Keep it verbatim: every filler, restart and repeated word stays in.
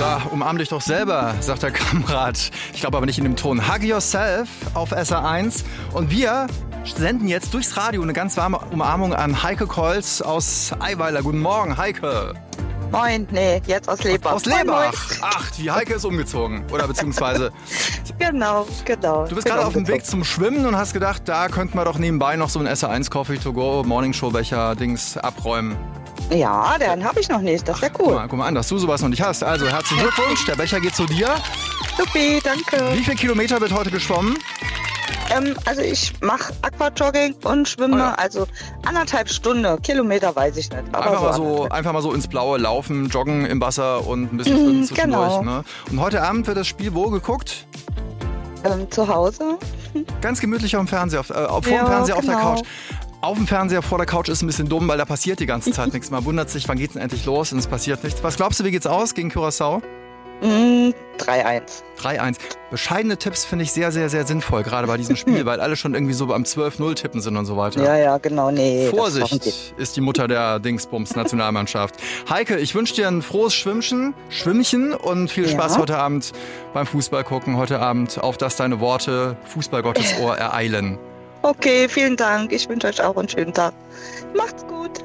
Da, umarm dich doch selber, sagt der Kamerad. Ich glaube aber nicht in dem Ton. Hug Yourself auf S R eins. Und wir senden jetzt durchs Radio eine ganz warme Umarmung an Heike Kolz aus Eiweiler. Guten Morgen, Heike. Moin, nee, jetzt aus Lebach. Aus Lebach. Ach, die Heike ist umgezogen. Oder beziehungsweise... Genau, genau. Du bist gerade auf dem Weg zum Schwimmen und hast gedacht, da könnten wir doch nebenbei noch so ein S R eins Coffee to go, Morning Show Becher Dings abräumen. Ja, den habe ich noch nicht. Das wäre cool. Guck mal, guck mal an, dass du sowas noch nicht hast. Also herzlichen Glückwunsch, der Becher geht zu dir. Supi, danke. Wie viel Kilometer wird heute geschwommen? Ähm, also ich mache Aquajogging und schwimme, Oh ja. also anderthalb Stunden. Kilometer weiß ich nicht. Aber Einfach, so mal so, anderthalb. einfach mal so ins Blaue laufen, joggen im Wasser und ein bisschen schwimmen Mhm, zwischendurch. genau. Ne? Und heute Abend wird das Spiel wo geguckt? Ähm, zu Hause. Ganz gemütlich auf dem Fernseher, auf, äh, vor dem Ja, Fernseher auf der genau. Couch. Auf dem Fernseher vor der Couch ist ein bisschen dumm, weil da passiert die ganze Zeit nichts. Man wundert sich, wann geht's denn endlich los und es passiert nichts. Was glaubst du, wie geht's aus gegen Curaçao? Mm, drei eins. drei eins. Bescheidene Tipps finde ich sehr, sehr, sehr sinnvoll, gerade bei diesem Spiel, weil alle schon irgendwie so beim zwölf null tippen sind und so weiter. Ja, ja, genau, nee. das Vorsicht brauchen die. ist die Mutter der Dingsbums-Nationalmannschaft. Heike, ich wünsche dir ein frohes Schwimmchen, Schwimmchen und viel Spaß Ja. heute Abend beim Fußball gucken, heute Abend, auf dass deine Worte Fußballgottes Ohr ereilen. Okay, vielen Dank. Ich wünsche euch auch einen schönen Tag. Macht's gut.